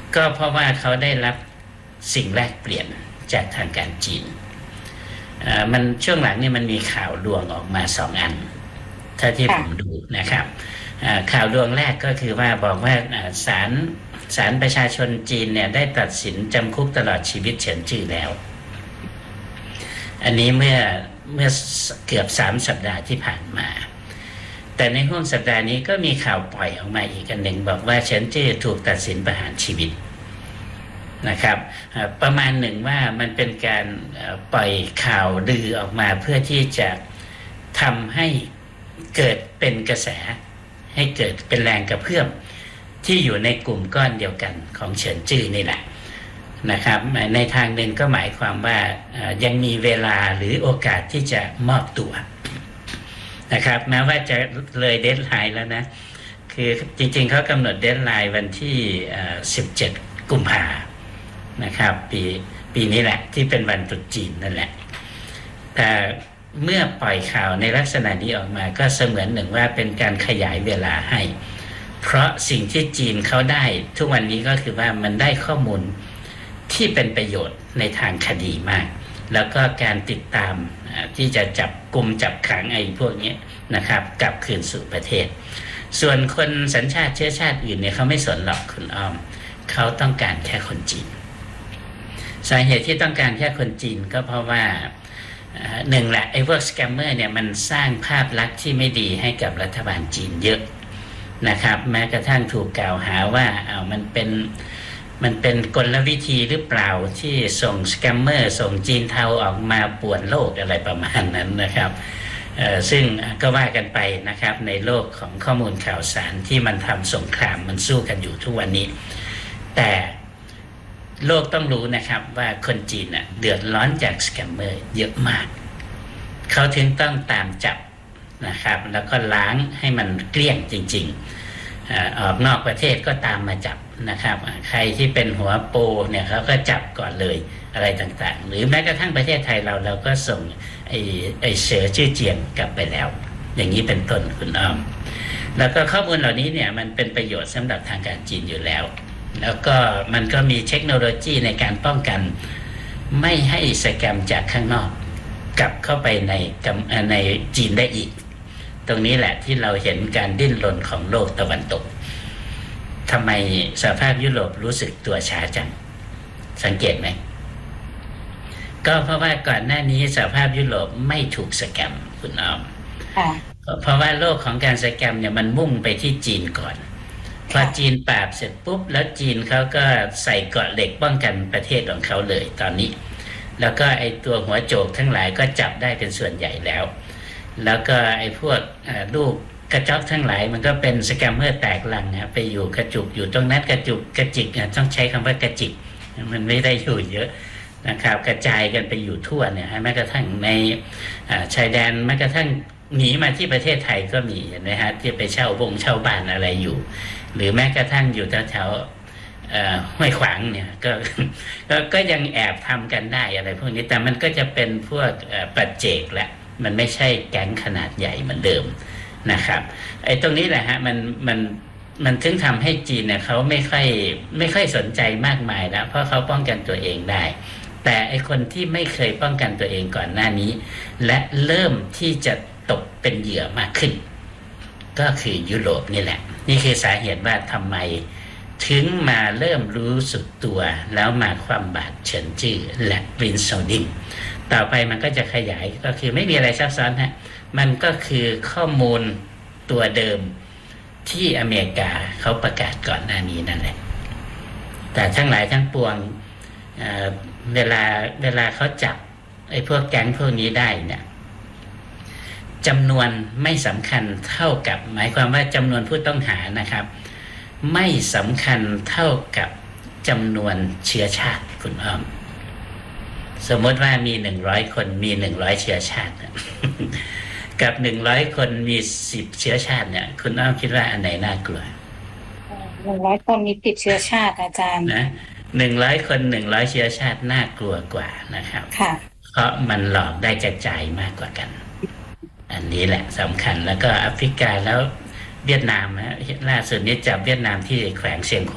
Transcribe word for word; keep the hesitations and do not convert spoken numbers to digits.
ก็เพราะว่าเขาได้รับสิ่งแลกเปลี่ยนจากทางการจีนมันช่วงหลังนี่มันมีข่าวลวงออกมาสองอันถ้าที่ผมดูนะครับข่าวลวงแรกก็คือว่าบอกว่าศาลศาลประชาชนจีนเนี่ยได้ตัดสินจำคุกตลอดชีวิตเฉินจื่อแล้วอันนี้เมื่อเมื่อเกือบสามสัปดาห์ที่ผ่านมาแต่ในห่วงสัปดาห์นี้ก็มีข่าวปล่อยออกมาอีกอันหนึ่งบอกว่าเฉินจื่อถูกตัดสินประหารชีวิตนะครับประมาณหนึ่งว่ามันเป็นการปล่อยข่าวลือออกมาเพื่อที่จะทำให้เกิดเป็นกระแสให้เกิดเป็นแรงกระเพื่อมที่อยู่ในกลุ่มก้อนเดียวกันของเฉินจื่อนี่แหละนะครับในทางหนึ่งก็หมายความว่ายังมีเวลาหรือโอกาสที่จะมอบตัวนะครับแม้ว่าจะเลยเดดไลน์แล้วนะคือจริงๆเขากำหนดเดดไลน์วันที่สิบเจ็ดกุมภานะครับปีปีนี้แหละที่เป็นวันตรุษจีนนั่นแหละแต่เมื่อปล่อยข่าวในลักษณะนี้ออกมาก็เสมือนหนึ่งว่าเป็นการขยายเวลาให้เพราะสิ่งที่จีนเขาได้ทุกวันนี้ก็คือว่ามันได้ข้อมูลที่เป็นประโยชน์ในทางคดีมากแล้วก็การติดตามที่จะจับกุมจับขังไอ้พวกนี้นะครับกลับคืนสู่ประเทศส่วนคนสัญชาติเชื้อชาติอื่นเนี่ยเขาไม่สนหรอกคุณอ้อมเขาต้องการแค่คนจีนสาเหตุที่ต้องการแค่คนจีนก็เพราะว่าหนึ่งแหละไอ้พวกสแกมเมอร์เนี่ยมันสร้างภาพลักษณ์ที่ไม่ดีให้กับรัฐบาลจีนเยอะนะครับแม้กระทั่งถูกกล่าวหาว่าเอามันเป็นมันเป็นกลวิธีหรือเปล่าที่ส่งสแกมเมอร์ส่งจีนเทาออกมาป่วนโลกอะไรประมาณนั้นนะครับซึ่งก็ว่ากันไปนะครับในโลกของข้อมูลข่าวสารที่มันทำสงครามมันสู้กันอยู่ทุกวันนี้แต่โลกต้องรู้นะครับว่าคนจีนน่ะเดือดร้อนจากสแกมเมอร์เยอะมากเขาถึงต้องตามจับนะครับแล้วก็ล้างให้มันเกลี้ยงจริงๆออกนอกประเทศก็ตามมาจับนะครับใครที่เป็นหัวโปเนี่ยเขาก็จับก่อนเลยอะไรต่างๆหรือแม้กระทั่งประเทศไทยเราเราก็ส่งไอ้ไอ้เสือชื่อเจียงกลับไปแล้วอย่างนี้เป็นต้นคุณอ้อมแล้วก็ข้อมูลเหล่านี้เนี่ยมันเป็นประโยชน์สำหรับทางการจีนอยู่แล้วแล้วก็มันก็มีเทคโนโลยีในการป้องกันไม่ให้สแกมจากข้างนอกกลับเข้าไปในในจีนได้อีกตรงนี้แหละที่เราเห็นการดิ้นรนของโลกตะวันตกทำไมสหภาพยุโรปรู้สึกตัวช้าจังสังเกตไหมก็เพราะว่าก่อนหน้านี้สหภาพยุโรปไม่ถูกสแกมคุณอ้อมเพราะว่าโลกของการสแกมเนี่ยมันมุ่งไปที่จีนก่อนพอจีนปราบเสร็จปุ๊บแล้วจีนเขาก็ใส่เกราะเหล็กป้องกันประเทศของเขาเลยตอนนี้แล้วก็ไอ้ตัวหัวโจกทั้งหลายก็จับได้เป็นส่วนใหญ่แล้วแล้วก็ไอ้พวกลูกกระจอกทั้งหลายมันก็เป็นสแกมเมอร์แตกลังนะไปอยู่กระจุกอยู่ตรงนั้นกระจุกกระจิกต้องใช้คำว่ากระจิกมันไม่ได้อยู่เยอะนะครับกระจายกันไปอยู่ทั่วเนี่ยแม้กระทั่งในชายแดนแม้กระทั่งหนีมาที่ประเทศไทยก็มีนะฮะที่ไปเช่าบงเช่าบ้านอะไรอยู่หรือแม้กระทั่งอยู่แถวๆห้วยขวางเนี่ยก็ก็ยังแอบทำกันได้อะไรพวกนี้แต่มันก็จะเป็นพวกปัจเจกแหละมันไม่ใช่แก๊งขนาดใหญ่เหมือนเดิมนะครับไอ้ตรงนี้แหละฮะมันมันมันถึงทำให้จีนเนี่ยเขาไม่ค่อยไม่ค่อยสนใจมากมายแล้วเพราะเขาป้องกันตัวเองได้แต่ไอ้คนที่ไม่เคยป้องกันตัวเองก่อนหน้านี้และเริ่มที่จะตกเป็นเหยื่อมากขึ้นก็คือยุโรปนี่แหละนี่คือสาเหตุว่าทำไมถึงมาเริ่มรู้สึกตัวแล้วมาความบาดเฉินจื่อและปรินซ์โซดิงต่อไปมันก็จะขยายก็คือไม่มีอะไรซับซ้อนฮะมันก็คือข้อมูลตัวเดิมที่อเมริกาเขาประกาศก่อนหน้านี้นั่นแหละแต่ทั้งหลายทั้งปวง เ, เวลาเวลาเขาจับไอ้พวกแก๊งพวกนี้ได้เนี่ยจำนวนไม่สำคัญเท่ากับหมายความว่าจำนวนผู้ต้องหานะครับไม่สำคัญเท่ากับจำนวนเชื้อชาติคุณอ้อมสมมติว่ามีหนึ่งร้อยคนมีหนึ่งร้อยเชื้อชาติกับหนึ่งร้อยคนมีสิบเชื้อชาติเนี่ยคุณอ้อมคิดว่าอันไหนน่ากลัวหนึ่งร้อยคนมีติดเชื้อชาติอาจารย์นะหนึ่งร้อยคนหนึ่งร้อยเชื้อชาติน่ากลัวกว่านะครับค่ะเพราะมันหลอกได้กระจายมากกว่ากันอันนี้แหละสำคัญแล้วก็แอฟริกาแล้วเวียดนามนะล่าสุดนี้จับเวียดนามที่แขวงเชียง